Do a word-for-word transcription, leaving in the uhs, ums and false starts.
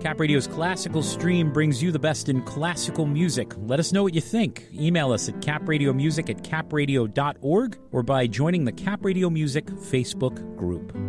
Cap Radio's Classical Stream brings you the best in classical music. Let us know what you think. Email us at capradiomusic at capradio dot org or by joining the Cap Radio Music Facebook group.